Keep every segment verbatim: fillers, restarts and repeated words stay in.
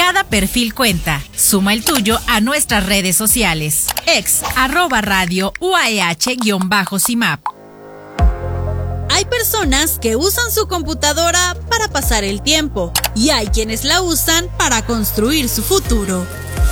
Cada perfil cuenta. Suma el tuyo a nuestras redes sociales. Ex, arroba radio, U A E H, guión bajo, C I M A P. Hay personas que usan su computadora para pasar el tiempo y hay quienes la usan para construir su futuro.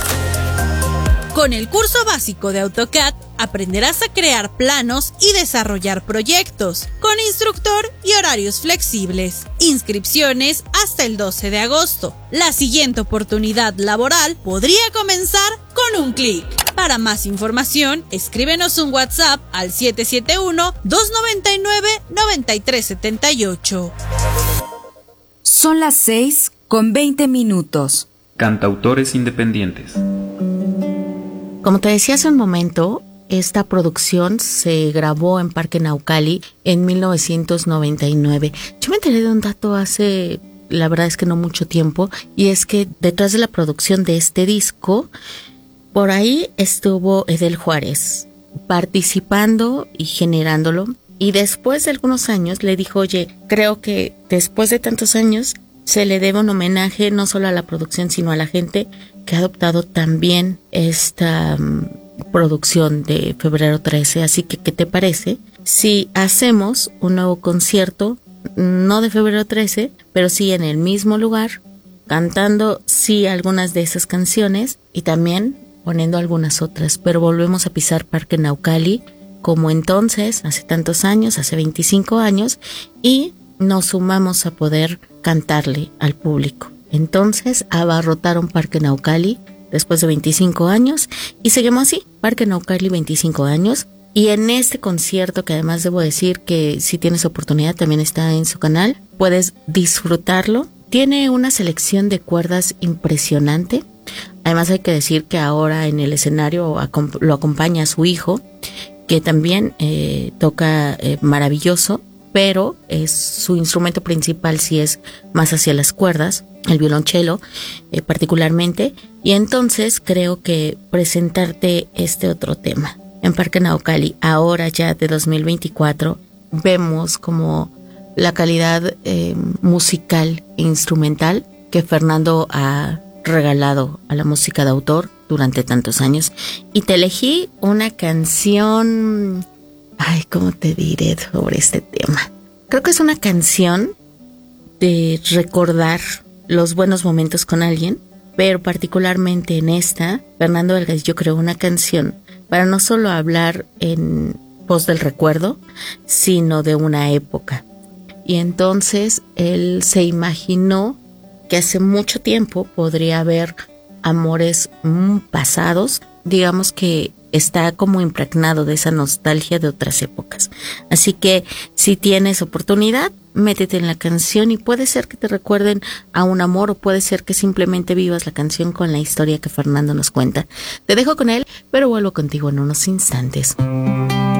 Con el curso básico de AutoCAD aprenderás a crear planos y desarrollar proyectos, con instructor y horarios flexibles. Inscripciones hasta el doce de agosto. La siguiente oportunidad laboral podría comenzar con un clic. Para más información, escríbenos un WhatsApp al siete siete uno, dos nueve nueve, nueve tres siete ocho. Son las seis con veinte minutos. Cantautores independientes. Como te decía hace un momento, esta producción se grabó en Parque Naucali en mil novecientos noventa y nueve. Yo me enteré de un dato hace, la verdad es que no mucho tiempo, y es que detrás de la producción de este disco, por ahí estuvo Edel Juárez, participando y generándolo. Y después de algunos años le dijo, oye, creo que después de tantos años se le debe un homenaje no solo a la producción, sino a la gente que ha adoptado también esta um, producción de Febrero trece. Así que, ¿qué te parece si hacemos un nuevo concierto, no de Febrero trece, pero sí en el mismo lugar, cantando sí algunas de esas canciones y también poniendo algunas otras, pero volvemos a pisar Parque Naucali como entonces, hace tantos años, hace veinticinco años, y nos sumamos a poder cantarle al público. Entonces abarrotaron Parque Naucali después de veinticinco años y seguimos así, Parque Naucali veinticinco años. Y en este concierto, que además debo decir que si tienes oportunidad también está en su canal, puedes disfrutarlo. Tiene una selección de cuerdas impresionante. Además hay que decir que ahora en el escenario lo acompaña su hijo, que también eh, toca eh, maravilloso, pero es, su instrumento principal sí es más hacia las cuerdas, el violonchelo eh, particularmente. Y entonces creo que presentarte este otro tema en Parque Naucali, ahora ya de dos mil veinticuatro, vemos como la calidad eh, musical e instrumental que Fernando ha regalado a la música de autor durante tantos años. Y te elegí una canción, ay, ¿cómo te diré sobre este tema? Creo que es una canción de recordar los buenos momentos con alguien, pero particularmente en esta, Fernando Delgadillo creó una canción para no solo hablar en pos del recuerdo, sino de una época. Y entonces él se imaginó que hace mucho tiempo podría haber amores pasados, digamos que está como impregnado de esa nostalgia de otras épocas. Así que si tienes oportunidad, métete en la canción y puede ser que te recuerden a un amor o puede ser que simplemente vivas la canción con la historia que Fernando nos cuenta. Te dejo con él, pero vuelvo contigo en unos instantes.